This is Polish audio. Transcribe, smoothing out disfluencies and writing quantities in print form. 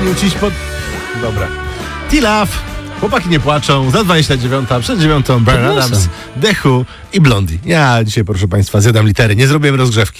ucić pod... Dobra. T-Love. Chłopaki nie płaczą. Za 29, przed 9 Bryan Adams, The Who i Blondie. Ja dzisiaj, proszę państwa, zjadam litery. Nie zrobiłem rozgrzewki.